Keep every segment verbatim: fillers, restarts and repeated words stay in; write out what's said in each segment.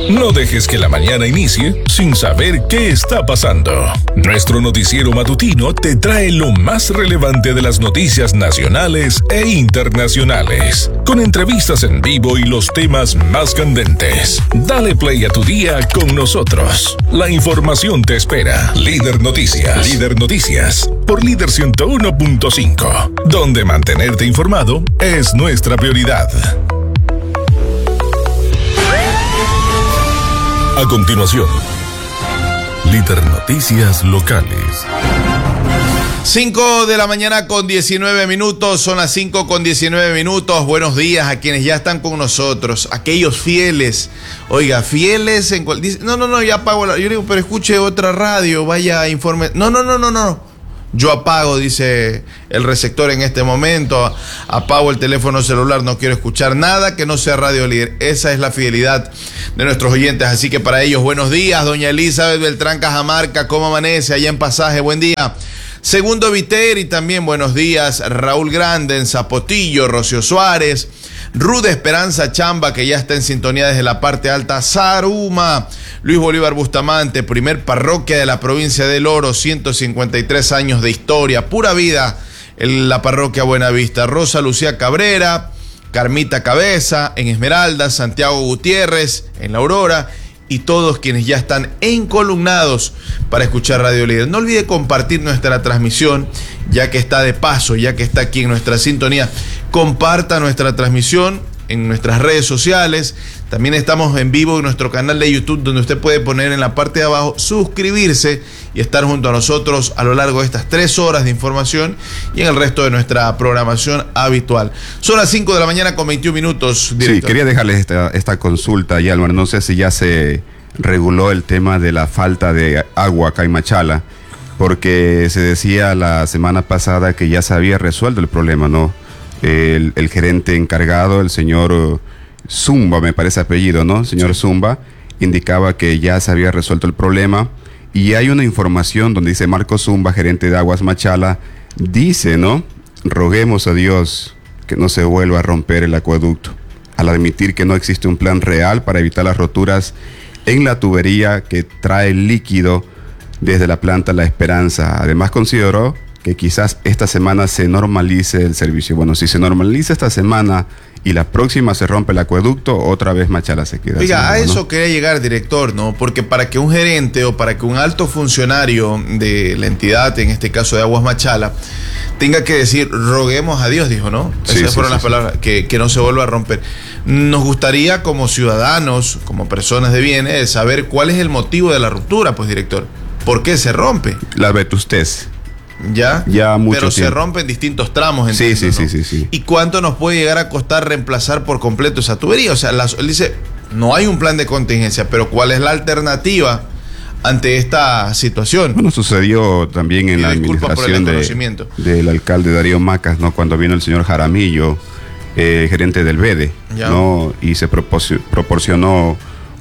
No dejes que la mañana inicie sin saber qué está pasando. Nuestro noticiero matutino te trae lo más relevante de las noticias nacionales e internacionales, con entrevistas en vivo y los temas más candentes. Dale play a tu día con nosotros. La información te espera. Líder Noticias. Líder Noticias. Por Líder ciento uno punto cinco, donde mantenerte informado es nuestra prioridad. A continuación, Líder Noticias Locales. cinco de la mañana con diecinueve minutos, son las cinco con diecinueve minutos. Buenos días a quienes ya están con nosotros, aquellos fieles. Oiga, fieles en cual dice, no, no, no, ya apago la. Yo digo, pero escuche otra radio, vaya informe. No, no, no, no, no. Yo apago, dice el receptor en este momento, apago el teléfono celular, no quiero escuchar nada que no sea Radio Líder. Esa es la fidelidad de nuestros oyentes, así que para ellos, buenos días. Doña Elizabeth Beltrán Cajamarca, ¿cómo amanece allá en Pasaje? Buen día. Segundo Viteri, también buenos días. Raúl Grande en Zapotillo, Rocío Suárez, Ruda Esperanza Chamba, que ya está en sintonía desde la parte alta, Saruma, Luis Bolívar Bustamante, primer parroquia de la provincia del Oro, ciento cincuenta y tres años de historia, pura vida en la parroquia Buenavista, Rosa Lucía Cabrera, Carmita Cabeza en Esmeralda, Santiago Gutiérrez en La Aurora, y todos quienes ya están encolumnados para escuchar Radio Líder. No olvide compartir nuestra transmisión, ya que está de paso, ya que está aquí en nuestra sintonía. Comparta nuestra transmisión en nuestras redes sociales. También estamos en vivo en nuestro canal de YouTube, donde usted puede poner en la parte de abajo, suscribirse y estar junto a nosotros a lo largo de estas tres horas de información y en el resto de nuestra programación habitual. Son las cinco de la mañana con veintiún minutos, director. Sí, quería dejarles esta, esta consulta, Yalmar. No sé si ya se reguló el tema de la falta de agua acá en Machala, porque se decía la semana pasada que ya se había resuelto el problema, ¿no? El, el gerente encargado, el señor Zumba, me parece apellido, ¿no? Señor sí. Zumba, indicaba que ya se había resuelto el problema. Y hay una información donde dice Marco Zumba, gerente de Aguas Machala, dice, ¿no? Roguemos a Dios que no se vuelva a romper el acueducto, al admitir que no existe un plan real para evitar las roturas en la tubería que trae líquido desde la planta La Esperanza. Además consideró que quizás esta semana se normalice el servicio. Bueno, si se normaliza esta semana y la próxima se rompe el acueducto, otra vez Machala se queda. Oiga, nuevo, a eso ¿no? quería llegar, director, ¿no? Porque para que un gerente o para que un alto funcionario de la entidad, en este caso de Aguas Machala, tenga que decir, roguemos a Dios, dijo, ¿no? Sí, Esas sí, fueron sí, las sí. palabras, que, que no se vuelva a romper. Nos gustaría, como ciudadanos, como personas de bienes, saber cuál es el motivo de la ruptura, pues, director. ¿Por qué se rompe? La vetustez. ¿Ya? Ya mucho Pero tiempo. se rompe en distintos tramos. Sí, entiendo, sí, ¿no? sí, sí, sí. ¿Y cuánto nos puede llegar a costar reemplazar por completo esa tubería? O sea, la, él dice, no hay un plan de contingencia, pero ¿cuál es la alternativa ante esta situación? Bueno, sucedió también en Y la disculpa por el administración de, del alcalde Darío Macas, ¿no? Cuando vino el señor Jaramillo, eh, gerente del B E D E, ¿no? Y se proporcionó, proporcionó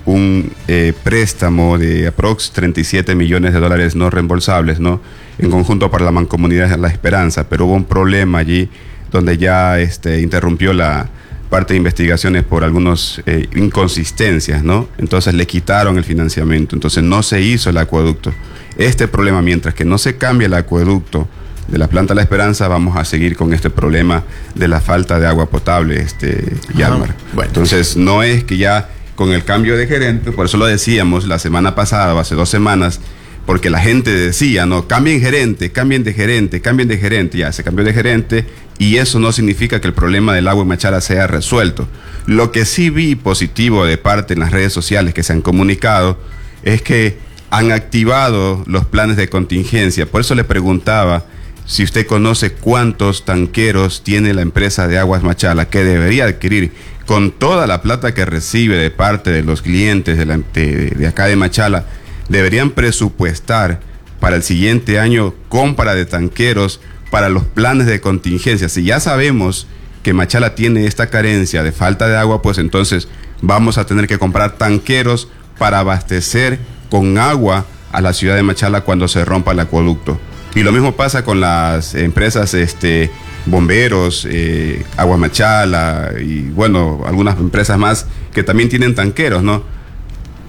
un eh, préstamo de aprox treinta y siete millones de dólares no reembolsables, ¿no? En conjunto para la Mancomunidad La Esperanza, pero hubo un problema allí donde ya este, interrumpió la parte de investigaciones por algunas eh, inconsistencias, ¿no? Entonces le quitaron el financiamiento, entonces no se hizo el acueducto. Este problema, mientras que no se cambie el acueducto de la planta La Esperanza, vamos a seguir con este problema de la falta de agua potable, este, Yalmar. Bueno. Entonces no es que ya con el cambio de gerente, por eso lo decíamos la semana pasada o hace dos semanas, porque la gente decía, no, cambien gerente, cambien de gerente, cambien de gerente, ya se cambió de gerente y eso no significa que el problema del agua en Machala sea resuelto. Lo que sí vi positivo de parte en las redes sociales que se han comunicado es que han activado los planes de contingencia. Por eso le preguntaba si usted conoce cuántos tanqueros tiene la empresa de Aguas Machala, que debería adquirir con toda la plata que recibe de parte de los clientes de, la, de, de acá de Machala. Deberían presupuestar para el siguiente año compra de tanqueros para los planes de contingencia. Si ya sabemos que Machala tiene esta carencia de falta de agua, pues entonces vamos a tener que comprar tanqueros para abastecer con agua a la ciudad de Machala cuando se rompa el acueducto. Y lo mismo pasa con las empresas este, bomberos, eh, Agua Machala y bueno, algunas empresas más que también tienen tanqueros, ¿no?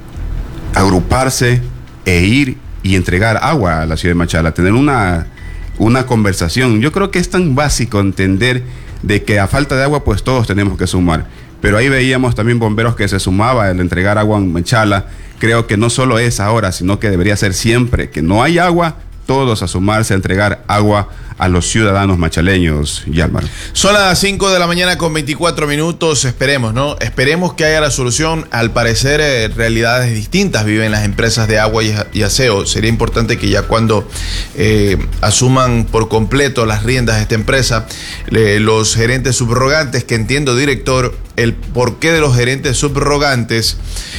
agruparse e ir y entregar agua a la ciudad de Machala, tener una, una conversación. Yo creo que es tan básico entender de que a falta de agua pues todos tenemos que sumar, pero ahí veíamos también bomberos que se sumaba al entregar agua en Machala. Creo que no solo es ahora, sino que debería ser siempre, que no hay agua, todos a sumarse a entregar agua a los ciudadanos machaleños, Yalmar. Son las cinco de la mañana con veinticuatro minutos, esperemos, ¿no? Esperemos que haya la solución. Al parecer, eh, realidades distintas viven las empresas de agua y, y aseo. Sería importante que ya cuando eh, asuman por completo las riendas de esta empresa, eh, los gerentes subrogantes, que entiendo, director, el porqué de los gerentes subrogantes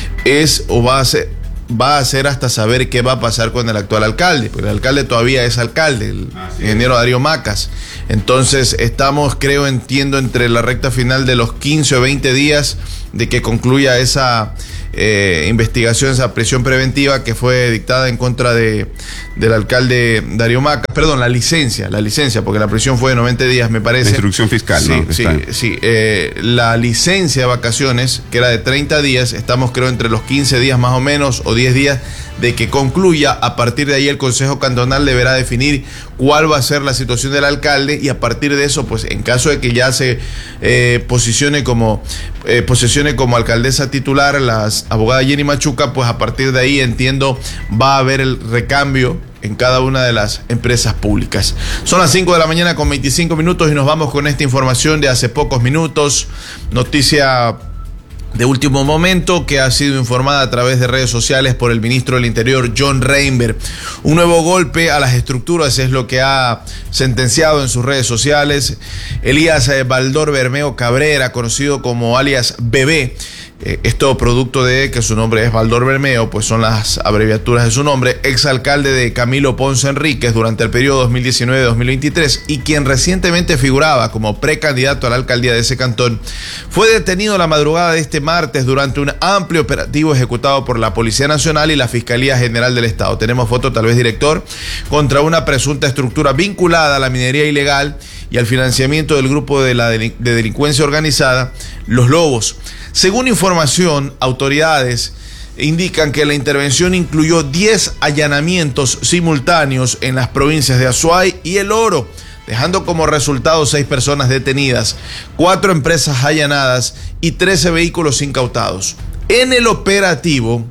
es o va a ser... va a hacer hasta saber qué va a pasar con el actual alcalde, porque el alcalde todavía es alcalde, el ingeniero Darío Macas. Entonces estamos, creo, entiendo, entre la recta final de los quince o veinte días de que concluya esa eh, investigación, esa prisión preventiva que fue dictada en contra de, del alcalde Darío Macas. Perdón, la licencia, la licencia, porque la prisión fue de noventa días, me parece. La instrucción fiscal, sí, ¿no? Sí, sí. Eh, la licencia de vacaciones, que era de treinta días, estamos, creo, entre los quince días más o menos, o diez días de que concluya. A partir de ahí el Consejo Cantonal deberá definir cuál va a ser la situación del alcalde, y a partir de eso, pues en caso de que ya se eh, posicione como eh, posesione como alcaldesa titular la abogada Jenny Machuca, pues a partir de ahí, entiendo, va a haber el recambio en cada una de las empresas públicas. Son las cinco de la mañana con veinticinco minutos y nos vamos con esta información de hace pocos minutos. Noticia de último momento que ha sido informada a través de redes sociales por el ministro del Interior, John Reinberg. Un nuevo golpe a las estructuras es lo que ha sentenciado en sus redes sociales Elías eh, Baldor Bermeo Cabrera, conocido como alias Bebé. Eh, esto producto de que su nombre es Baldor Bermeo, pues son las abreviaturas de su nombre, exalcalde de Camilo Ponce Enríquez durante el periodo dos mil diecinueve a dos mil veintitrés, y quien recientemente figuraba como precandidato a la alcaldía de ese cantón. Fue detenido la madrugada de este martes durante un amplio operativo ejecutado por la Policía Nacional y la Fiscalía General del Estado. Tenemos foto, tal vez, director, contra una presunta estructura vinculada a la minería ilegal y al financiamiento del grupo de la de delincuencia organizada, Los Lobos. Según información, autoridades indican que la intervención incluyó diez allanamientos simultáneos en las provincias de Azuay y El Oro, dejando como resultado seis personas detenidas, cuatro empresas allanadas y trece vehículos incautados. En el operativo,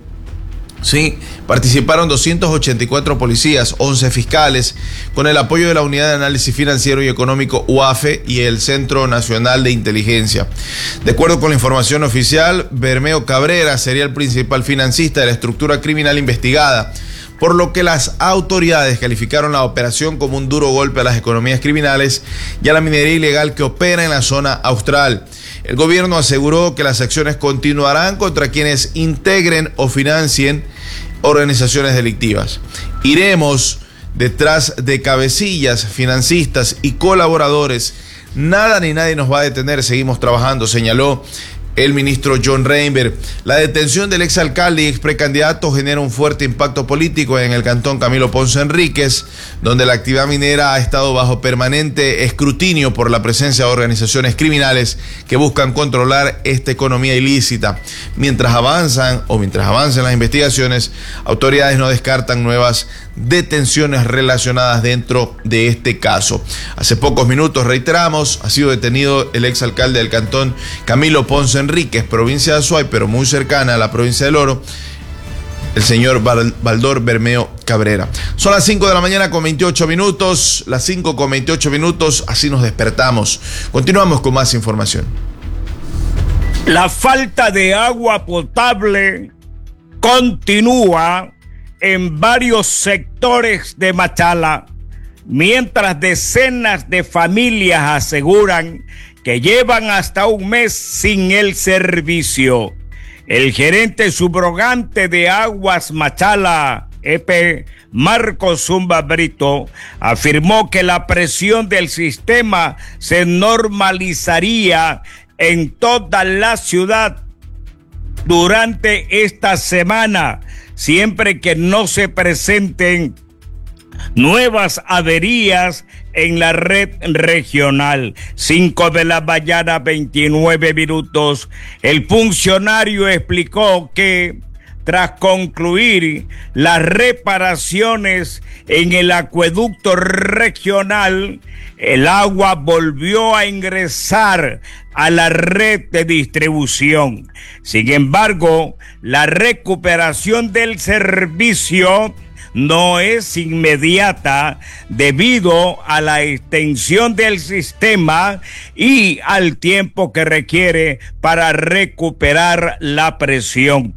sí, participaron doscientos ochenta y cuatro policías, once fiscales, con el apoyo de la Unidad de Análisis Financiero y Económico U A F E y el Centro Nacional de Inteligencia. De acuerdo con la información oficial, Bermeo Cabrera sería el principal financista de la estructura criminal investigada, por lo que las autoridades calificaron la operación como un duro golpe a las economías criminales y a la minería ilegal que opera en la zona austral. El gobierno aseguró que las acciones continuarán contra quienes integren o financien organizaciones delictivas. Iremos detrás de cabecillas, financistas y colaboradores. Nada ni nadie nos va a detener, seguimos trabajando, señaló el ministro John Reinberg. La detención del exalcalde y ex precandidato genera un fuerte impacto político en el cantón Camilo Ponce Enríquez, donde la actividad minera ha estado bajo permanente escrutinio por la presencia de organizaciones criminales que buscan controlar esta economía ilícita. Mientras avanzan o mientras avancen las investigaciones, autoridades no descartan nuevas detenciones relacionadas dentro de este caso. Hace pocos minutos, reiteramos, ha sido detenido el exalcalde del cantón Camilo Ponce Enríquez, provincia de Azuay, pero muy cercana a la provincia del Oro, el señor Baldor Bermeo Cabrera. Son las cinco de la mañana con veintiocho minutos, las cinco con veintiocho minutos, así nos despertamos. Continuamos con más información. La falta de agua potable continúa en varios sectores de Machala, mientras decenas de familias aseguran que llevan hasta un mes sin el servicio. El gerente subrogante de Aguas Machala, E P, Marcos Zumba Brito, afirmó que la presión del sistema se normalizaría en toda la ciudad durante esta semana, siempre que no se presenten nuevas averías en la red regional. Cinco de la mañana, veintinueve minutos. El funcionario explicó que tras concluir las reparaciones en el acueducto regional, el agua volvió a ingresar a la red de distribución. Sin embargo, la recuperación del servicio no es inmediata debido a la extensión del sistema y al tiempo que requiere para recuperar la presión.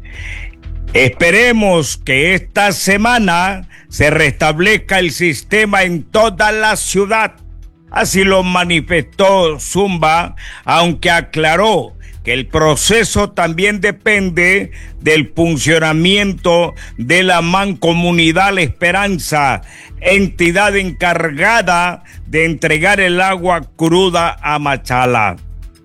Esperemos que esta semana se restablezca el sistema en toda la ciudad. Así lo manifestó Zumba, aunque aclaró que el proceso también depende del funcionamiento de la Mancomunidad La Esperanza, entidad encargada de entregar el agua cruda a Machala.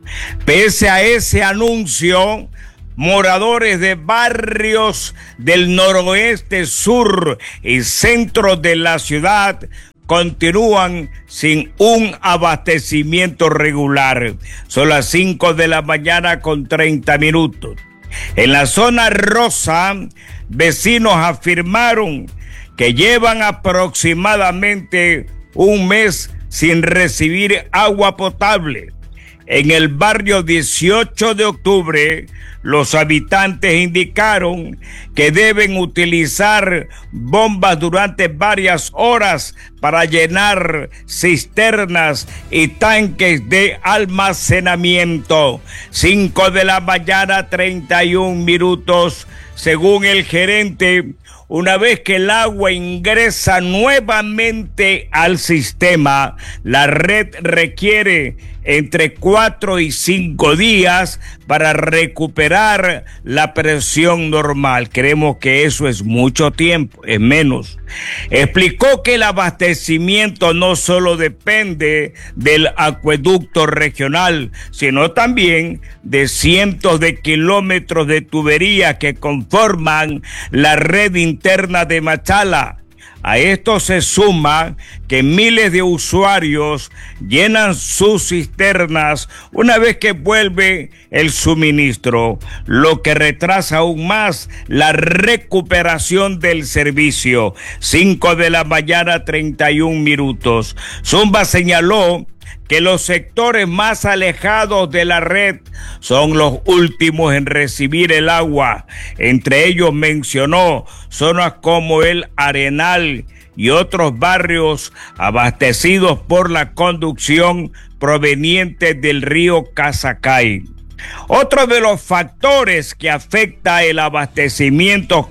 Pese a ese anuncio, moradores de barrios del noroeste, sur y centro de la ciudad continúan sin un abastecimiento regular. Son las cinco de la mañana con treinta minutos. En la zona rosa, vecinos afirmaron que llevan aproximadamente un mes sin recibir agua potable. En el barrio dieciocho de octubre, los habitantes indicaron que deben utilizar bombas durante varias horas para llenar cisternas y tanques de almacenamiento. cinco de la mañana, treinta y un minutos. Según el gerente, una vez que el agua ingresa nuevamente al sistema, la red requiere entre cuatro y cinco días para recuperar la presión normal. Creemos que eso es mucho tiempo, es menos. Explicó que el abastecimiento no solo depende del acueducto regional, sino también de cientos de kilómetros de tubería que conforman la red interna de Machala. A esto se suma que miles de usuarios llenan sus cisternas una vez que vuelve el suministro, lo que retrasa aún más la recuperación del servicio. cinco de la mañana, treinta y un minutos. Zumba señaló que los sectores más alejados de la red son los últimos en recibir el agua. Entre ellos mencionó zonas como el Arenal y otros barrios abastecidos por la conducción proveniente del río Casacay. Otro de los factores que afecta el abastecimiento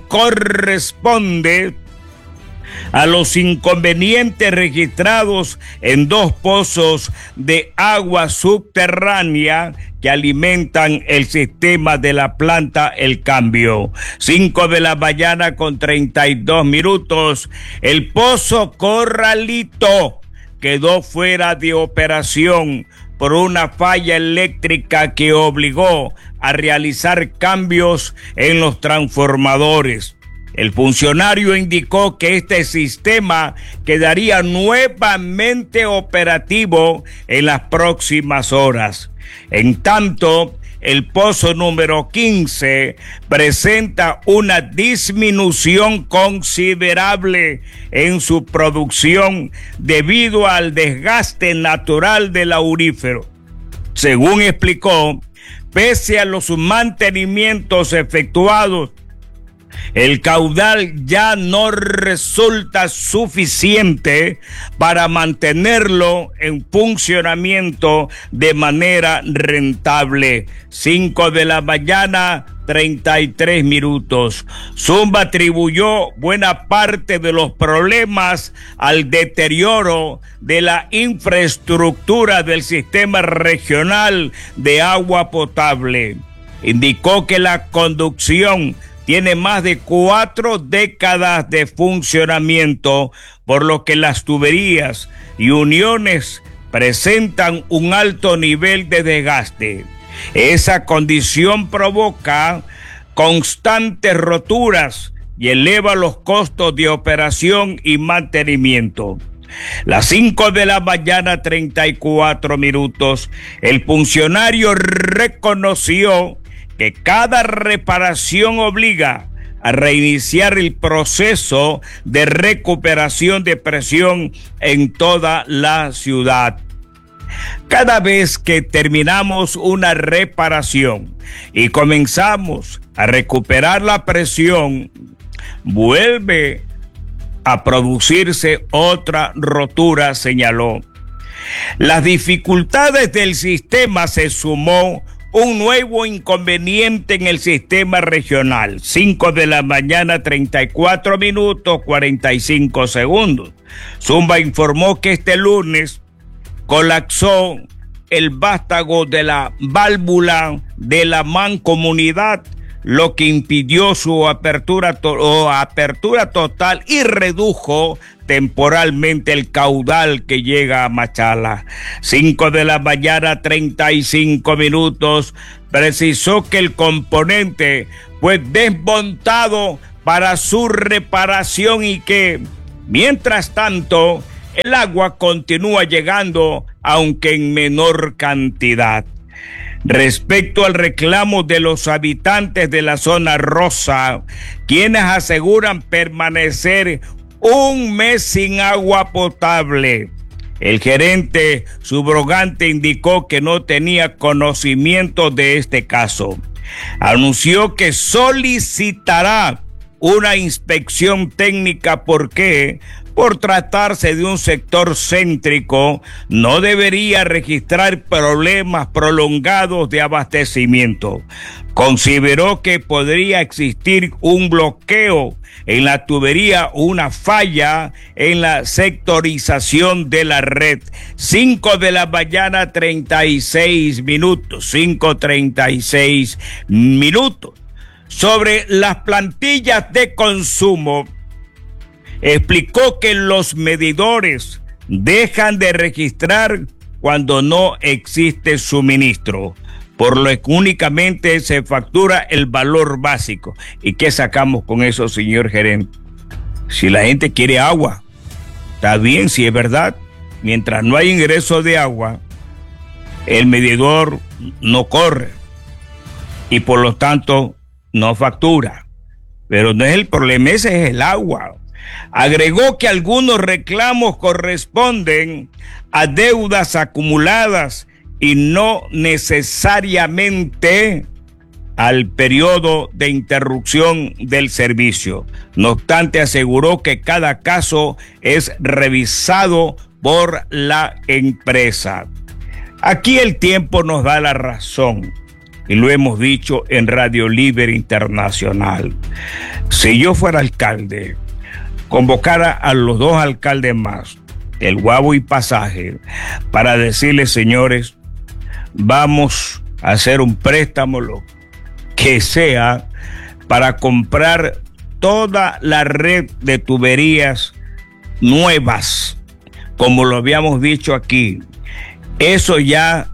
corresponde a los inconvenientes registrados en dos pozos de agua subterránea que alimentan el sistema de la planta El Cambio. cinco de la mañana con treinta y dos minutos. El pozo Corralito quedó fuera de operación por una falla eléctrica que obligó a realizar cambios en los transformadores. El funcionario indicó que este sistema quedaría nuevamente operativo en las próximas horas. En tanto, el pozo número quince presenta una disminución considerable en su producción debido al desgaste natural del aurífero. Según explicó, pese a los mantenimientos efectuados, el caudal ya no resulta suficiente para mantenerlo en funcionamiento de manera rentable. cinco de la mañana, treinta y tres minutos. Zumba atribuyó buena parte de los problemas al deterioro de la infraestructura del sistema regional de agua potable. Indicó que la conducción tiene más de cuatro décadas de funcionamiento, por lo que las tuberías y uniones presentan un alto nivel de desgaste. Esa condición provoca constantes roturas y eleva los costos de operación y mantenimiento. Las cinco de la mañana, treinta y cuatro minutos. El funcionario reconoció que cada reparación obliga a reiniciar el proceso de recuperación de presión en toda la ciudad. Cada vez que terminamos una reparación y comenzamos a recuperar la presión, vuelve a producirse otra rotura, señaló. Las dificultades del sistema se sumó un nuevo inconveniente en el sistema regional. cinco de la mañana, treinta y cuatro minutos, cuarenta y cinco segundos. Zumba informó que este lunes colapsó el vástago de la válvula de la mancomunidad, lo que impidió su apertura, to- o apertura total y redujo temporalmente el caudal que llega a Machala. cinco de la mañana, treinta y cinco minutos, precisó que el componente fue desmontado para su reparación y que, mientras tanto, el agua continúa llegando, aunque en menor cantidad. Respecto al reclamo de los habitantes de la zona rosa, quienes aseguran permanecer un mes sin agua potable, el gerente subrogante indicó que no tenía conocimiento de este caso. Anunció que solicitará una inspección técnica porque, por tratarse de un sector céntrico, no debería registrar problemas prolongados de abastecimiento. Consideró que podría existir un bloqueo en la tubería, una falla en la sectorización de la red. cinco de la mañana, treinta y seis minutos, cinco treinta y seis minutos. Sobre las plantillas de consumo, explicó que los medidores dejan de registrar cuando no existe suministro, por lo que únicamente se factura el valor básico. ¿Y qué sacamos con eso, señor gerente? Si la gente quiere agua, está bien, si es verdad. Mientras no hay ingreso de agua, el medidor no corre y por lo tanto no factura. Pero no es el problema, ese es el agua. Agregó que algunos reclamos corresponden a deudas acumuladas y no necesariamente al periodo de interrupción del servicio. No obstante, aseguró que cada caso es revisado por la empresa. Aquí el tiempo nos da la razón, y lo hemos dicho en Radio Libre Internacional. Si yo fuera alcalde, convocara a los dos alcaldes más, el Guabo y Pasaje, para decirles, señores, vamos a hacer un préstamo, lo que sea, para comprar toda la red de tuberías nuevas, como lo habíamos dicho aquí. Eso ya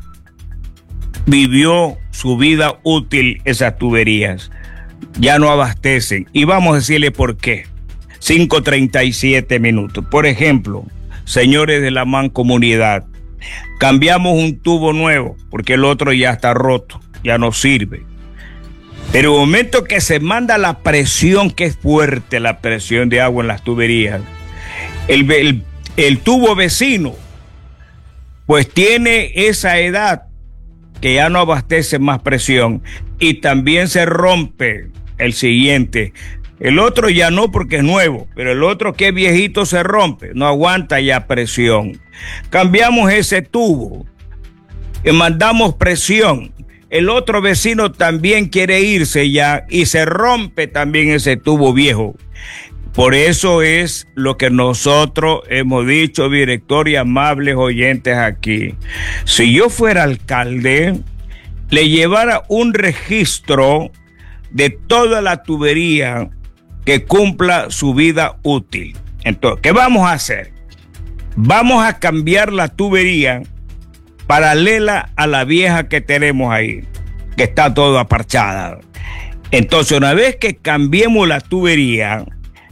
vivió su vida útil, esas tuberías ya no abastecen, y vamos a decirle por qué. cinco treinta y siete minutos. Por ejemplo, señores de la mancomunidad, cambiamos un tubo nuevo porque el otro ya está roto, ya no sirve. Pero en el momento que se manda la presión, que es fuerte la presión de agua en las tuberías, el, el, el tubo vecino pues tiene esa edad que ya no abastece más presión y también se rompe el siguiente. El otro ya no porque es nuevo, pero el otro que es viejito se rompe, no aguanta ya presión. Cambiamos ese tubo y mandamos presión. El otro vecino también quiere irse ya y se rompe también ese tubo viejo. Por eso es lo que nosotros hemos dicho, director y amables oyentes aquí. Si yo fuera alcalde, le llevara un registro de toda la tubería que cumpla su vida útil. Entonces, ¿qué vamos a hacer? Vamos a cambiar la tubería paralela a la vieja que tenemos ahí, que está toda aparchada. Entonces, una vez que cambiemos la tubería,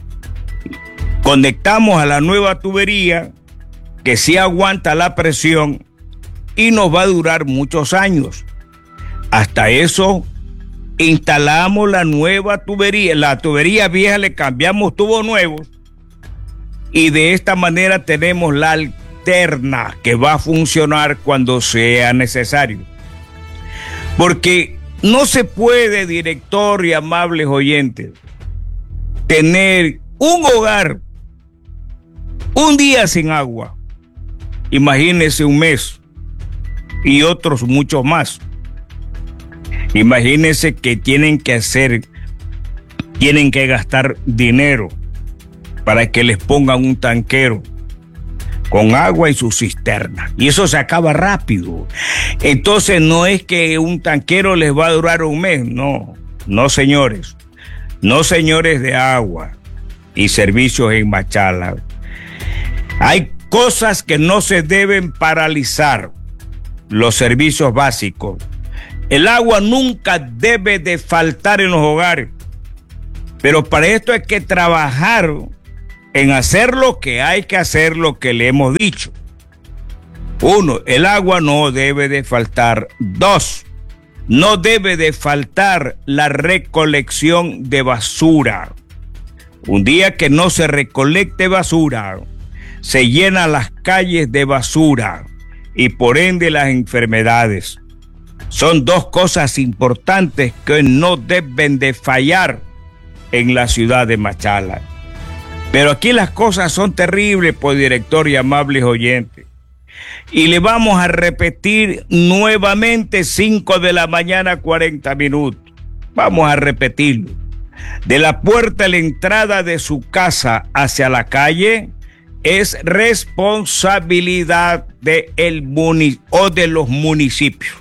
conectamos a la nueva tubería que sí aguanta la presión y nos va a durar muchos años. Hasta eso instalamos la nueva tubería, la tubería vieja le cambiamos tubos nuevos y de esta manera tenemos la alterna que va a funcionar cuando sea necesario. Porque no se puede, director y amables oyentes, tener un hogar un día sin agua, imagínense un mes y otros muchos más. Imagínense que tienen que hacer, tienen que gastar dinero para que les pongan un tanquero con agua y su cisterna. Y eso se acaba rápido. Entonces no es que un tanquero les va a durar un mes, no, no señores, no señores de agua y servicios en Machala. Hay cosas que no se deben paralizar, los servicios básicos. El agua nunca debe de faltar en los hogares, pero para esto hay que trabajar en hacer lo que hay que hacer, lo que le hemos dicho. Uno, el agua no debe de faltar. Dos, no debe de faltar la recolección de basura. Un día que no se recolecte basura, se llenan las calles de basura y por ende las enfermedades. Son dos cosas importantes que no deben de fallar en la ciudad de Machala. Pero aquí las cosas son terribles, pues, director y amables oyentes. Y le vamos a repetir nuevamente, cinco de la mañana, cuarenta minutos. Vamos a repetirlo. De la puerta a la entrada de su casa hacia la calle es responsabilidad de el muni- o de los municipios.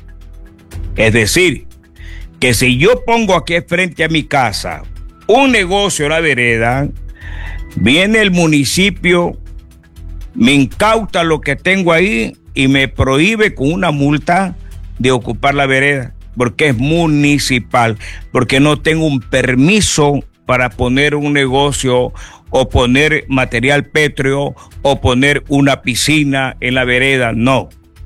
Es decir, que si yo pongo aquí frente a mi casa un negocio en la vereda, viene el municipio, me incauta lo que tengo ahí y me prohíbe con una multa de ocupar la vereda, porque es municipal, porque no tengo un permiso para poner un negocio o poner material pétreo o poner una piscina en la vereda, no.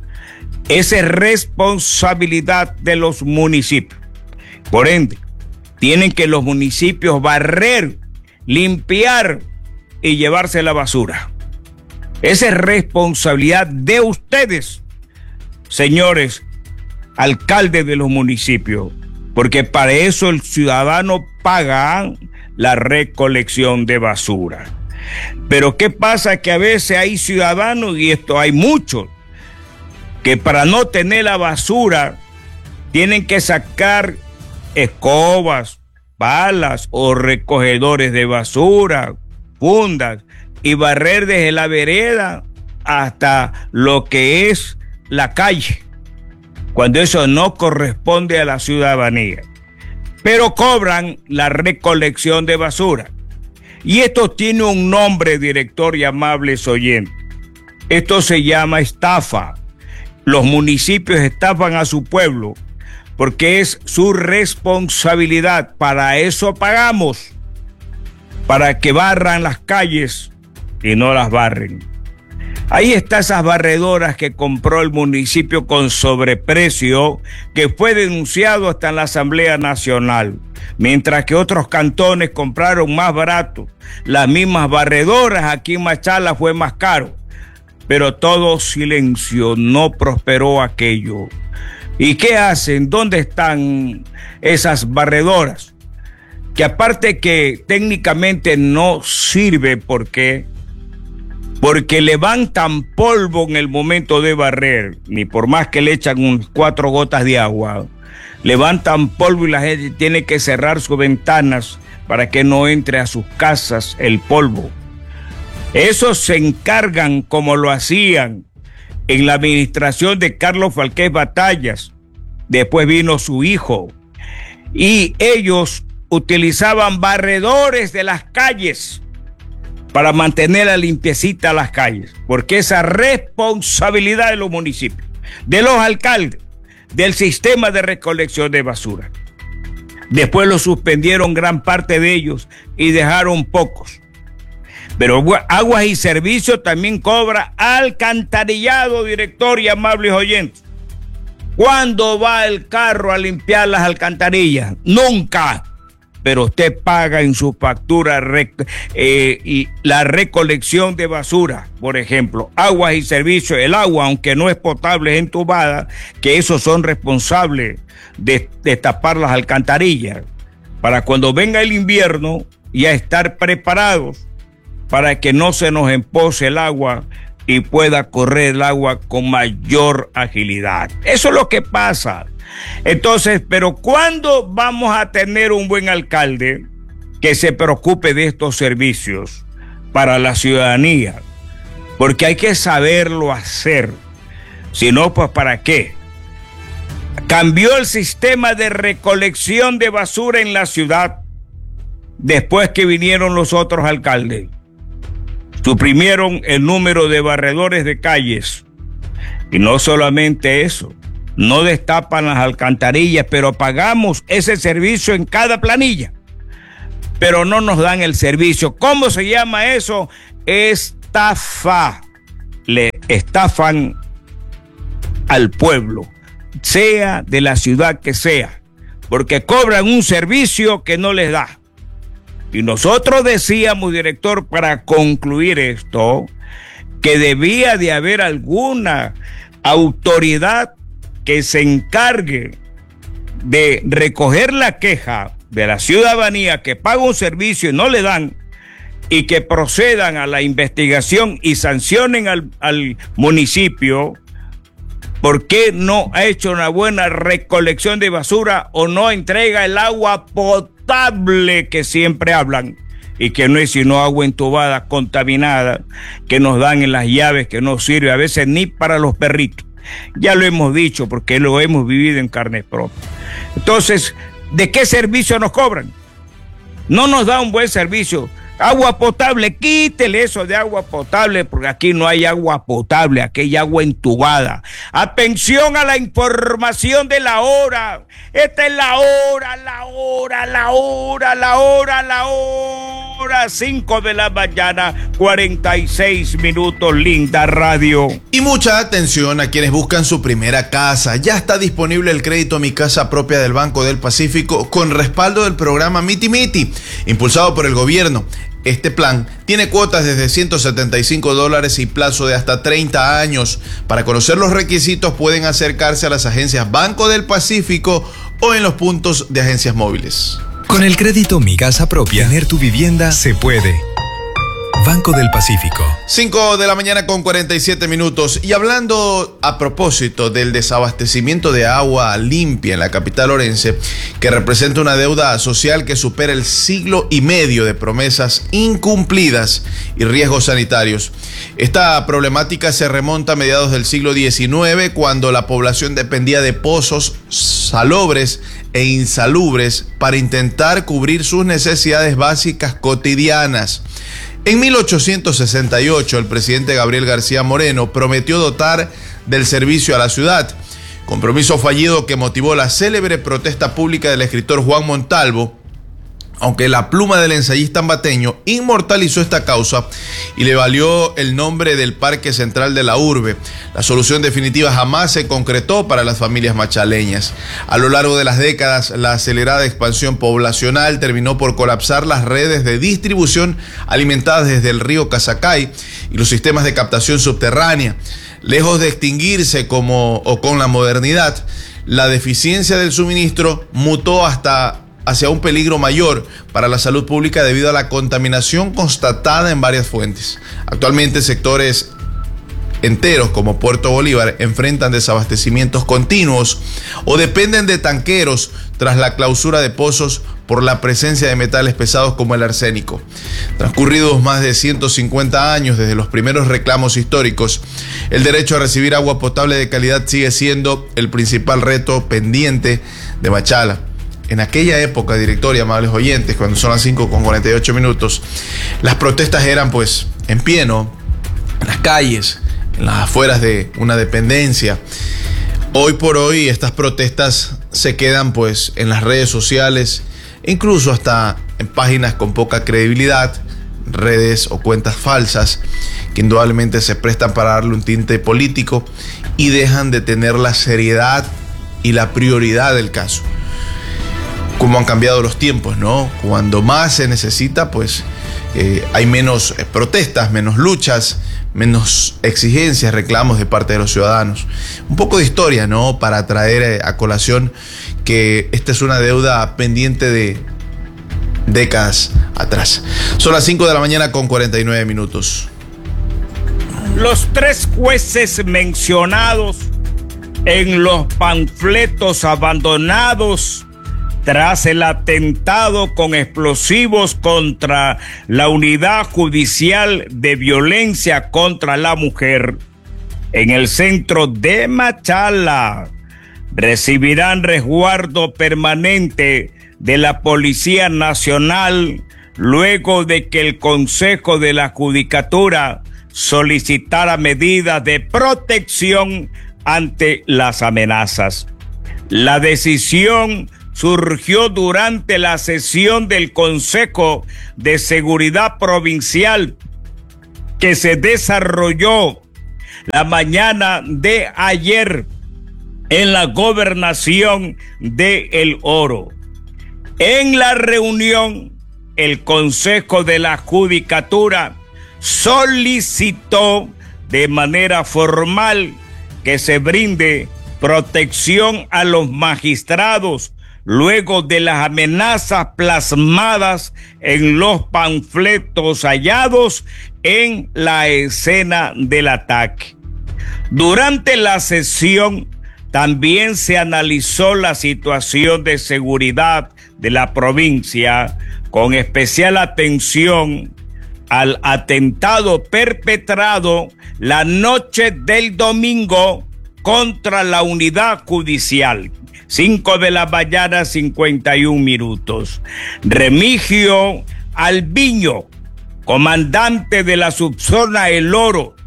Esa es responsabilidad de los municipios. Por ende, tienen que los municipios barrer, limpiar y llevarse la basura. Esa es responsabilidad de ustedes, señores alcaldes de los municipios, porque para eso el ciudadano paga la recolección de basura. Pero ¿qué pasa? Que a veces hay ciudadanos, y esto hay muchos, que para no tener la basura tienen que sacar escobas, palas o recogedores de basura, fundas, y barrer desde la vereda hasta lo que es la calle, cuando eso no corresponde a la ciudadanía. Pero cobran la recolección de basura. Y esto tiene un nombre, director y amables oyentes. Esto se llama estafa. Los municipios estafan a su pueblo porque es su responsabilidad. Para eso pagamos, para que barran las calles y no las barren. Ahí están esas barredoras que compró el municipio con sobreprecio, que fue denunciado hasta en la Asamblea Nacional, mientras que otros cantones compraron más barato. Las mismas barredoras aquí en Machala fue más caro, pero todo silencio, no prosperó aquello. ¿Y qué hacen? ¿Dónde están esas barredoras? Que aparte que técnicamente no sirve, porque porque levantan polvo en el momento de barrer, ni por más que le echan unas cuatro gotas de agua, levantan polvo y la gente tiene que cerrar sus ventanas para que no entre a sus casas el polvo. Esos se encargan, como lo hacían en la administración de Carlos Falqués Batallas. Después vino su hijo y ellos utilizaban barredores de las calles para mantener la limpiecita las calles, porque esa responsabilidad de los municipios, de los alcaldes, del sistema de recolección de basura. Después lo suspendieron gran parte de ellos y dejaron pocos. Pero Aguas y Servicios también cobra alcantarillado, director y amables oyentes. ¿Cuándo va el carro a limpiar las alcantarillas? Nunca. Pero usted paga en su factura rec- eh, y la recolección de basura, por ejemplo, aguas y servicios. El agua, aunque no es potable, es entubada, que esos son responsables de, de tapar las alcantarillas, para cuando venga el invierno ya estar preparados para que no se nos empose el agua y pueda correr el agua con mayor agilidad. Eso es lo que pasa. Entonces, pero ¿cuándo vamos a tener un buen alcalde que se preocupe de estos servicios para la ciudadanía? Porque hay que saberlo hacer. Si no, pues ¿para qué? Cambió el sistema de recolección de basura en la ciudad después que vinieron los otros alcaldes. Suprimieron el número de barredores de calles. Y no solamente eso, no destapan las alcantarillas, pero pagamos ese servicio en cada planilla. Pero no nos dan el servicio. ¿Cómo se llama eso? Estafa. Le estafan al pueblo, sea de la ciudad que sea, porque cobran un servicio que no les da. Y nosotros decíamos, director, para concluir esto, que debía de haber alguna autoridad que se encargue de recoger la queja de la ciudadanía que paga un servicio y no le dan, y que procedan a la investigación y sancionen al, al municipio porque no ha hecho una buena recolección de basura o no entrega el agua potable que siempre hablan, y que no es sino agua entubada, contaminada, que nos dan en las llaves, que no sirve a veces ni para los perritos. Ya lo hemos dicho porque lo hemos vivido en carne propia. Entonces, ¿de qué servicio nos cobran? No nos da un buen servicio. Agua potable, quítele eso de agua potable, porque aquí no hay agua potable, aquí hay agua entubada. Atención a la información de la hora. Esta es la hora, la hora, la hora, la hora, la hora. cinco de la mañana, cuarenta y seis minutos, linda radio. Y mucha atención a quienes buscan su primera casa. Ya está disponible el crédito Mi Casa Propia del Banco del Pacífico con respaldo del programa Miti Miti, impulsado por el gobierno. Este plan tiene cuotas desde ciento setenta y cinco dólares y plazo de hasta treinta años. Para conocer los requisitos pueden acercarse a las agencias Banco del Pacífico o en los puntos de agencias móviles. Con el crédito Mi Casa Propia, tener tu vivienda se puede. Banco del Pacífico. cinco de la mañana con cuarenta y siete minutos. Y hablando a propósito del desabastecimiento de agua limpia en la capital orense, que representa una deuda social que supera el siglo y medio de promesas incumplidas y riesgos sanitarios. Esta problemática se remonta a mediados del siglo diecinueve, cuando la población dependía de pozos salobres e insalubres para intentar cubrir sus necesidades básicas cotidianas. En mil ochocientos sesenta y ocho, el presidente Gabriel García Moreno prometió dotar del servicio a la ciudad, compromiso fallido que motivó la célebre protesta pública del escritor Juan Montalvo, aunque la pluma del ensayista ambateño inmortalizó esta causa y le valió el nombre del Parque Central de la Urbe. La solución definitiva jamás se concretó para las familias machaleñas. A lo largo de las décadas, la acelerada expansión poblacional terminó por colapsar las redes de distribución alimentadas desde el río Casacay y los sistemas de captación subterránea. Lejos de extinguirse como o con la modernidad, la deficiencia del suministro mutó hasta hacia un peligro mayor para la salud pública debido a la contaminación constatada en varias fuentes. Actualmente, sectores enteros como Puerto Bolívar enfrentan desabastecimientos continuos o dependen de tanqueros tras la clausura de pozos por la presencia de metales pesados como el arsénico. Transcurridos más de ciento cincuenta años desde los primeros reclamos históricos, el derecho a recibir agua potable de calidad sigue siendo el principal reto pendiente de Machala. En aquella época, director y amables oyentes, cuando son las cinco con cuarenta y ocho minutos, las protestas eran pues en pie, ¿no? En las calles, en las afueras de una dependencia. Hoy por hoy estas protestas se quedan pues en las redes sociales, incluso hasta en páginas con poca credibilidad, redes o cuentas falsas, que indudablemente se prestan para darle un tinte político y dejan de tener la seriedad y la prioridad del caso. Cómo han cambiado los tiempos, ¿no? Cuando más se necesita, pues eh, hay menos eh, protestas, menos luchas, menos exigencias, reclamos de parte de los ciudadanos. Un poco de historia, ¿no? Para traer eh, a colación que esta es una deuda pendiente de décadas atrás. Son las cinco de la mañana con cuarenta y nueve minutos. Los tres jueces mencionados en los panfletos abandonados tras el atentado con explosivos contra la Unidad Judicial de Violencia contra la Mujer en el centro de Machala recibirán resguardo permanente de la Policía Nacional luego de que el Consejo de la Judicatura solicitara medidas de protección ante las amenazas. La decisión surgió durante la sesión del Consejo de Seguridad Provincial que se desarrolló la mañana de ayer en la gobernación de El Oro. En la reunión, el Consejo de la Judicatura solicitó de manera formal que se brinde protección a los magistrados luego de las amenazas plasmadas en los panfletos hallados en la escena del ataque. Durante la sesión también se analizó la situación de seguridad de la provincia, con especial atención al atentado perpetrado la noche del domingo contra la unidad judicial. Cinco de la mañana, cincuenta y un minutos. Remigio Albiño, comandante de la subzona El Oro,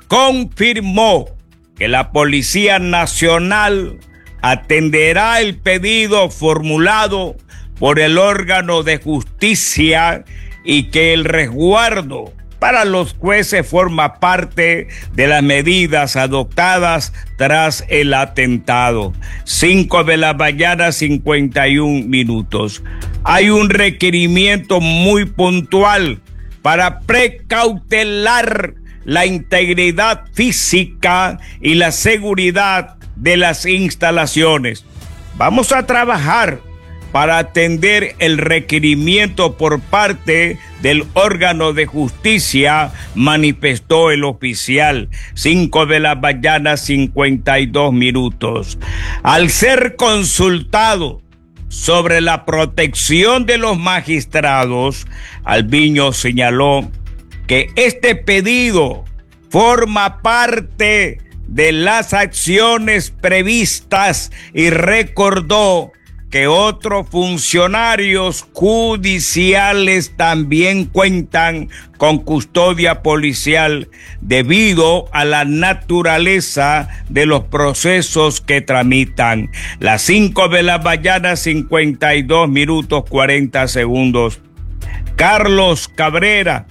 confirmó que la Policía Nacional atenderá el pedido formulado por el órgano de justicia y que el resguardo para los jueces forma parte de las medidas adoptadas tras el atentado. Cinco de la mañana, cincuenta y un minutos. Hay un requerimiento muy puntual para precautelar la integridad física y la seguridad de las instalaciones. Vamos a trabajar para atender el requerimiento por parte del órgano de justicia, manifestó el oficial. Cinco de la mañana, cincuenta y dos minutos. Al ser consultado sobre la protección de los magistrados, Albiño señaló que este pedido forma parte de las acciones previstas y recordó que otros funcionarios judiciales también cuentan con custodia policial debido a la naturaleza de los procesos que tramitan. Las cinco de la mañana, cincuenta y dos minutos, cuarenta segundos. Carlos Cabrera,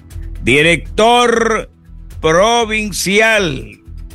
director provincial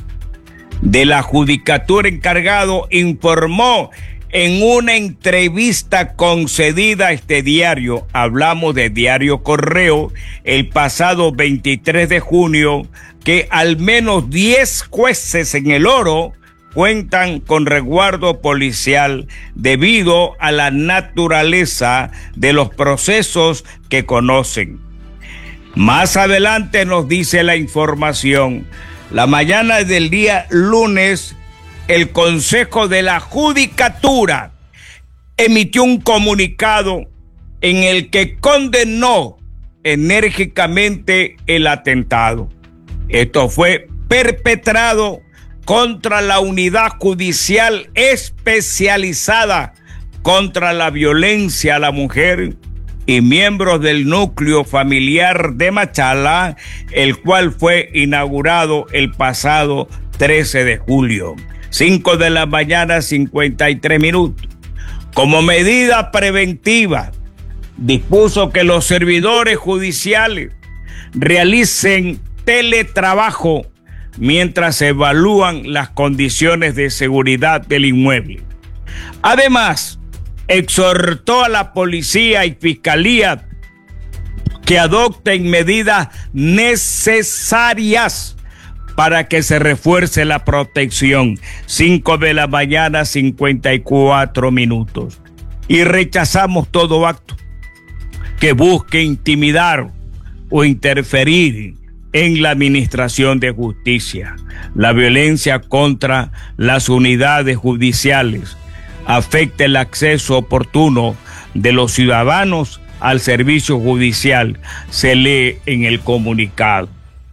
de la Judicatura encargado, informó en una entrevista concedida a este diario, hablamos de Diario Correo, el pasado veintitrés de junio, que al menos diez jueces en El Oro cuentan con resguardo policial debido a la naturaleza de los procesos que conocen. Más adelante nos dice la información, la mañana del día lunes, el Consejo de la Judicatura emitió un comunicado en el que condenó enérgicamente el atentado. Esto fue perpetrado contra la Unidad Judicial Especializada contra la Violencia a la Mujer y miembros del núcleo familiar de Machala, el cual fue inaugurado el pasado trece de julio. Cinco de la mañana, cincuenta y tres minutos. Como medida preventiva, dispuso que los servidores judiciales realicen teletrabajo mientras se evalúan las condiciones de seguridad del inmueble. Además, exhortó a la policía y fiscalía que adopten medidas necesarias para que se refuerce la protección. Cinco de la mañana, cincuenta y cuatro minutos. Y rechazamos todo acto que busque intimidar o interferir en la administración de justicia. La violencia contra las unidades judiciales afecta el acceso oportuno de los ciudadanos al servicio judicial, se lee en el comunicado.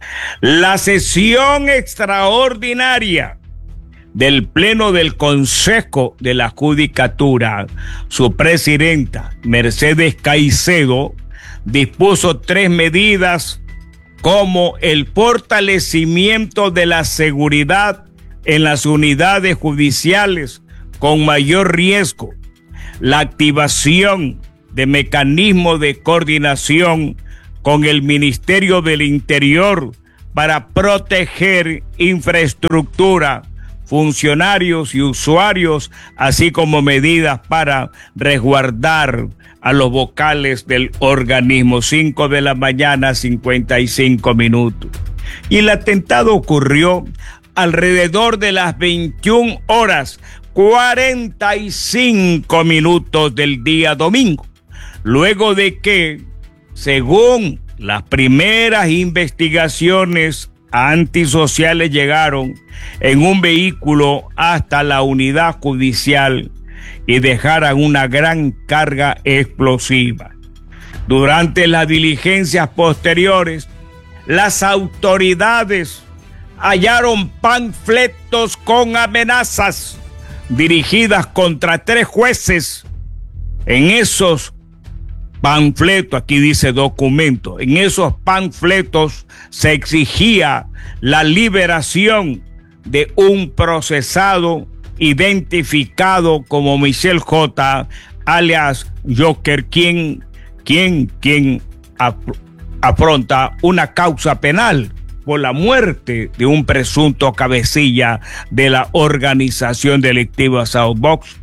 La sesión extraordinaria del Pleno del Consejo de la Judicatura, su presidenta, Mercedes Caicedo, dispuso tres medidas como el fortalecimiento de la seguridad en las unidades judiciales con mayor riesgo, la activación de mecanismos de coordinación con el Ministerio del Interior para proteger infraestructura, funcionarios y usuarios, así como medidas para resguardar a los vocales del organismo. Cinco de la mañana, cincuenta y cinco minutos. Y el atentado ocurrió alrededor de las veintiuna horas, cuarenta y cinco minutos del día domingo, luego de que, según las primeras investigaciones antisociales, llegaron en un vehículo hasta la unidad judicial y dejaran una gran carga explosiva. Durante las diligencias posteriores, las autoridades hallaron panfletos con amenazas dirigidas contra tres jueces. En esos panfletos, aquí dice documento, en esos panfletos se exigía la liberación de un procesado identificado como Michelle J., alias Joker, quien, quien, quien ap- afronta una causa penal por la muerte de un presunto cabecilla de la organización delictiva Southbox.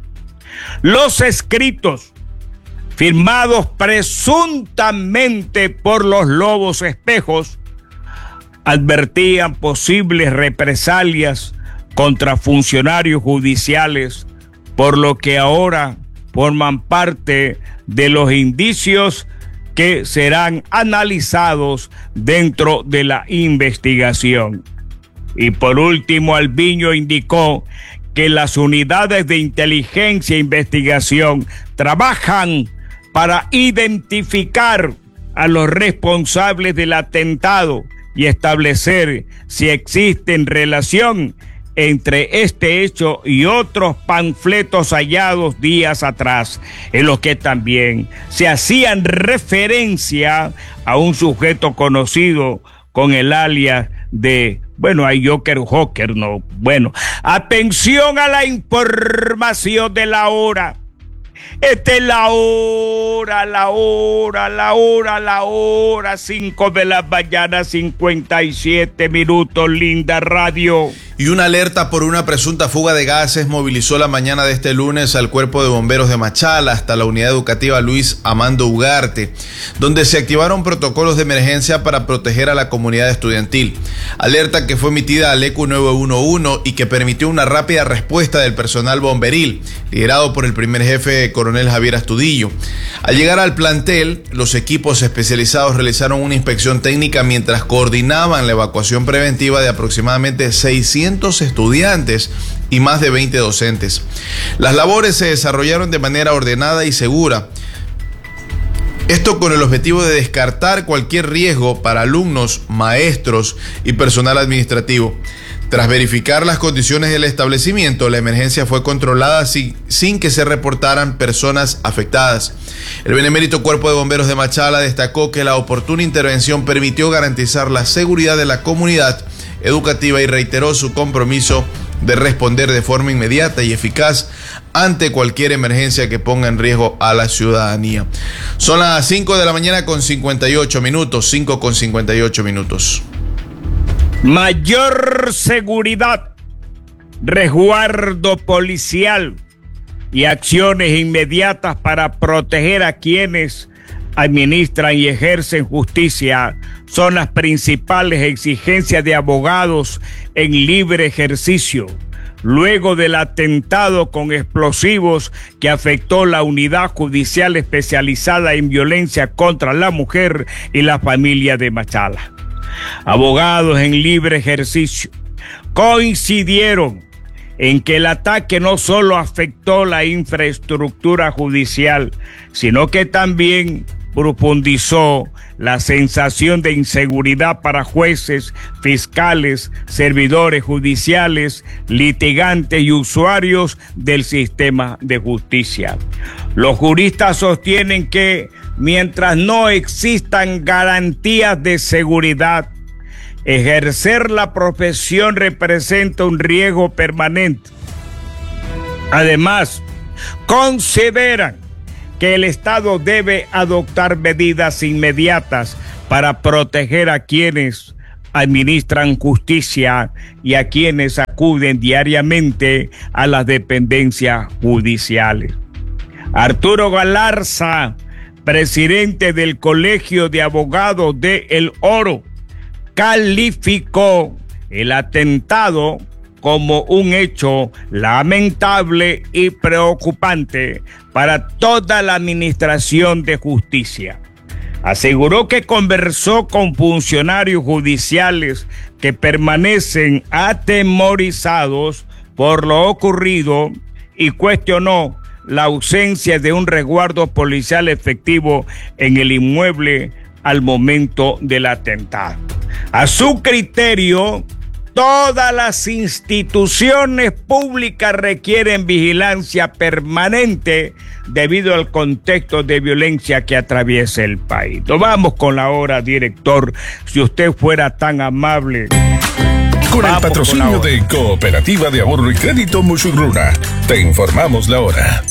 Los escritos firmados presuntamente por los Lobos Espejos advertían posibles represalias contra funcionarios judiciales, por lo que ahora forman parte de los indicios que serán analizados dentro de la investigación. Y por último, Albiño indicó que las unidades de inteligencia e investigación trabajan para identificar a los responsables del atentado y establecer si existe relación entre este hecho y otros panfletos hallados días atrás, en los que también se hacían referencia a un sujeto conocido con el alias de, bueno, hay Joker Joker, no, bueno. Atención a la información de la hora. Esta es la hora, la hora, la hora, la hora, cinco de la mañana, cincuenta y siete minutos, linda radio. Y una alerta por una presunta fuga de gases movilizó la mañana de este lunes al Cuerpo de Bomberos de Machala hasta la unidad educativa Luis Amando Ugarte, donde se activaron protocolos de emergencia para proteger a la comunidad estudiantil. Alerta que fue emitida al E Q nueve uno uno y que permitió una rápida respuesta del personal bomberil, liderado por el primer jefe, coronel Javier Astudillo. Al llegar al plantel, los equipos especializados realizaron una inspección técnica mientras coordinaban la evacuación preventiva de aproximadamente seiscientos estudiantes y más de veinte docentes. Las labores se desarrollaron de manera ordenada y segura. Esto con el objetivo de descartar cualquier riesgo para alumnos, maestros y personal administrativo. Tras verificar las condiciones del establecimiento, la emergencia fue controlada sin, sin que se reportaran personas afectadas. El benemérito Cuerpo de Bomberos de Machala destacó que la oportuna intervención permitió garantizar la seguridad de la comunidad educativa y reiteró su compromiso de responder de forma inmediata y eficaz ante cualquier emergencia que ponga en riesgo a la ciudadanía. Son las cinco de la mañana con cincuenta y ocho minutos, cinco con cincuenta y ocho minutos. Mayor seguridad, resguardo policial y acciones inmediatas para proteger a quienes administran y ejercen justicia son las principales exigencias de abogados en libre ejercicio, luego del atentado con explosivos que afectó la unidad judicial especializada en violencia contra la mujer y la familia de Machala. Abogados en libre ejercicio coincidieron en que el ataque no solo afectó la infraestructura judicial, sino que también profundizó la sensación de inseguridad para jueces, fiscales, servidores judiciales, litigantes y usuarios del sistema de justicia. Los juristas sostienen que mientras no existan garantías de seguridad, ejercer la profesión representa un riesgo permanente. Además, consideran que el Estado debe adoptar medidas inmediatas para proteger a quienes administran justicia y a quienes acuden diariamente a las dependencias judiciales. Arturo Galarza, presidente del Colegio de Abogados de El Oro, calificó el atentado como un hecho lamentable y preocupante para toda la administración de justicia. Aseguró que conversó con funcionarios judiciales que permanecen atemorizados por lo ocurrido y cuestionó la ausencia de un resguardo policial efectivo en el inmueble al momento del atentado. A su criterio, todas las instituciones públicas requieren vigilancia permanente debido al contexto de violencia que atraviesa el país. Nos vamos con la hora, director, si usted fuera tan amable. Con el patrocinio de Cooperativa de Ahorro y Crédito Musurruna, te informamos la hora.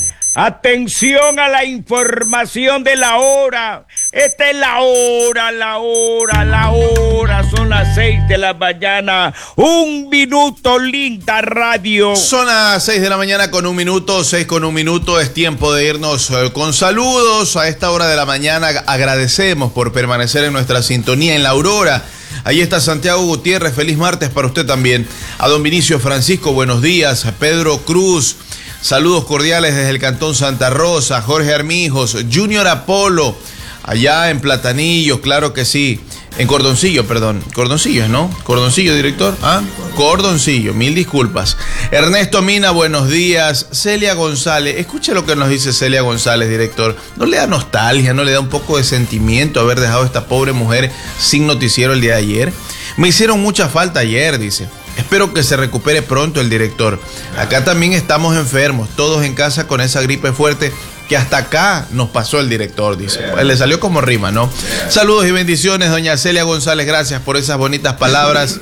Atención a la información de la hora. Esta es la hora, la hora, la hora. Son las seis de la mañana. Un minuto, linda radio. Son las seis de la mañana con un minuto, seis con un minuto. Es tiempo de irnos eh, con saludos. A esta hora de la mañana agradecemos por permanecer en nuestra sintonía en la Aurora. Ahí está Santiago Gutiérrez, feliz martes para usted también. A don Vinicio Francisco, buenos días. A Pedro Cruz, saludos cordiales desde el Cantón Santa Rosa. Jorge Armijos, Junior Apolo, allá en Platanillo, claro que sí. En Cordoncillo, perdón. Cordoncillo, ¿no? Cordoncillo, director. ¿Ah? Cordoncillo, mil disculpas. Ernesto Mina, buenos días. Celia González, escuche lo que nos dice Celia González, director. ¿No le da nostalgia, no le da un poco de sentimiento haber dejado a esta pobre mujer sin noticiero el día de ayer? Me hicieron mucha falta ayer, dice. Espero que se recupere pronto el director. Acá también estamos enfermos, todos en casa con esa gripe fuerte que hasta acá nos pasó el director, dice. Pues le salió como rima, ¿no? Saludos y bendiciones, doña Celia González, gracias por esas bonitas palabras.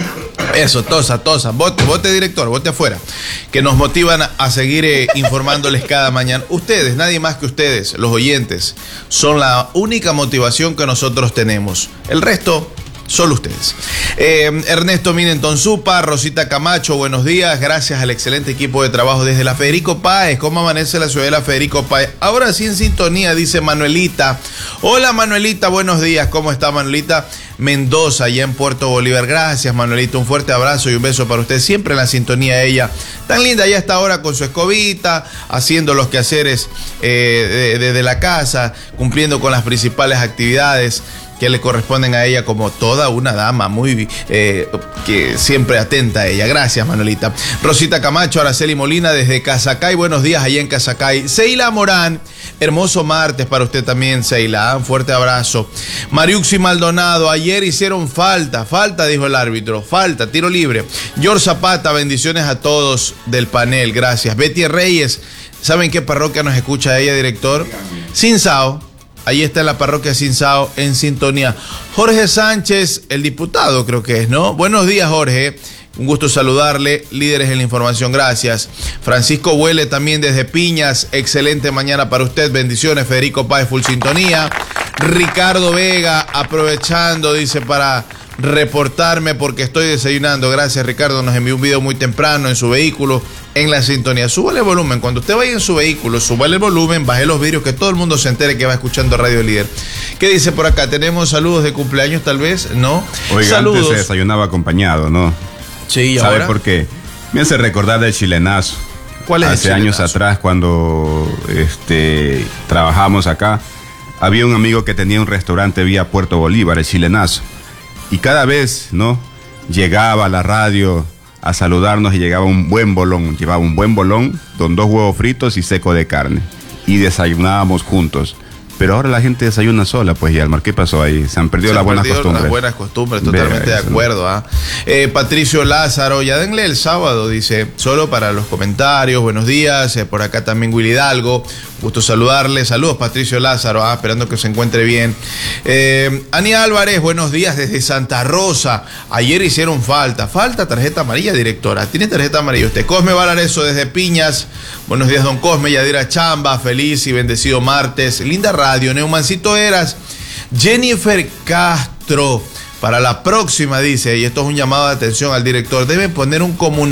Eso, tosa, tosa, vote, vote director, vote afuera, que nos motivan a seguir eh, informándoles cada mañana. Ustedes, nadie más que ustedes, los oyentes, son la única motivación que nosotros tenemos. El resto, solo ustedes. Eh, Ernesto Minenton Zupa, Rosita Camacho, buenos días. Gracias al excelente equipo de trabajo desde la Federico Páez. ¿Cómo amanece la ciudad de la Federico Páez? Ahora sí en sintonía, dice Manuelita. Hola Manuelita, buenos días. ¿Cómo está Manuelita Mendoza, allá en Puerto Bolívar? Gracias Manuelita, un fuerte abrazo y un beso para usted. Siempre en la sintonía de ella. Tan linda, ya está ahora con su escobita, haciendo los quehaceres eh, de, de, de la casa, cumpliendo con las principales actividades que le corresponden a ella como toda una dama muy eh, que siempre atenta a ella. Gracias, Manuelita. Rosita Camacho, Araceli Molina desde Casacay. Buenos días allá en Casacay. Seila Morán, hermoso martes para usted también, Seila. Un fuerte abrazo. Mariuxi Maldonado, ayer hicieron falta, falta, dijo el árbitro, falta, tiro libre. George Zapata, bendiciones a todos del panel, gracias. Betty Reyes, ¿saben qué parroquia nos escucha ella, director? Sinsao. Ahí está en la parroquia Sinsao en sintonía. Jorge Sánchez, el diputado creo que es, ¿no? Buenos días, Jorge. Un gusto saludarle. Líderes en la información, gracias. Francisco Huele también desde Piñas. Excelente mañana para usted. Bendiciones. Federico Páez, full sintonía. Ricardo Vega, aprovechando, dice, para reportarme porque estoy desayunando. Gracias, Ricardo. Nos envió un video muy temprano en su vehículo, en la sintonía. Súbale el volumen. Cuando usted vaya en su vehículo, súbale el volumen, baje los vidrios, que todo el mundo se entere que va escuchando Radio Líder. ¿Qué dice por acá? ¿Tenemos saludos de cumpleaños tal vez? ¿No? Oiga, saludos. antes se desayunaba acompañado, ¿no? Sí, ¿y ¿sabe ahora? por qué? Me hace recordar del chilenazo. ¿Cuál es el Hace años chilenazo? atrás, cuando este, trabajamos acá, había un amigo que tenía un restaurante vía Puerto Bolívar, el chilenazo. Y cada vez, ¿no? Llegaba a la radio a saludarnos y llegaba un buen bolón. Llevaba un buen bolón con dos huevos fritos y seco de carne. Y desayunábamos juntos. Pero ahora la gente desayuna sola, pues, Yalmar. ¿Qué pasó ahí? Se han perdido Se las han buenas perdido costumbres. Las buenas costumbres, totalmente Vea de eso, acuerdo. ¿ah? Eh, Patricio Lázaro, ya denle el sábado, dice, solo para los comentarios. Buenos días. Eh, por acá también Willy Hidalgo. Gusto saludarle. Saludos, Patricio Lázaro, ah, esperando que se encuentre bien. Eh, Ani Álvarez, buenos días desde Santa Rosa. Ayer hicieron falta. Falta tarjeta amarilla, directora. ¿Tiene tarjeta amarilla usted? Cosme Valareso desde Piñas. Buenos días, don Cosme. Yadira Chamba, feliz y bendecido martes. Linda radio. Neumancito Eras. Jennifer Castro. Para la próxima, dice, y esto es un llamado de atención al director, debe poner un comunicado